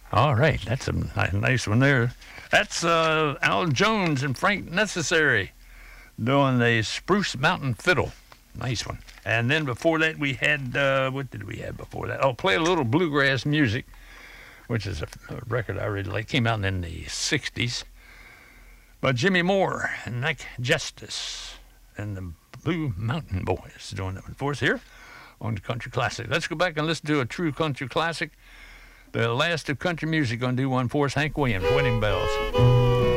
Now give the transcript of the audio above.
All right, that's a nice one there. That's Al Jones and Frank Necessary doing the Spruce Mountain Fiddle. Nice one. And then before that, we had, what did we have before that? Oh, Play a Little Bluegrass Music, which is a record I really like. Came out in the 60s. By Jimmy Moore and Nick Justice and the Blue Mountain Boys doing that one for us here on the Country Classic. Let's go back and listen to a true country classic. The last of country music going to do one for us, Hank Williams, Wedding Bells.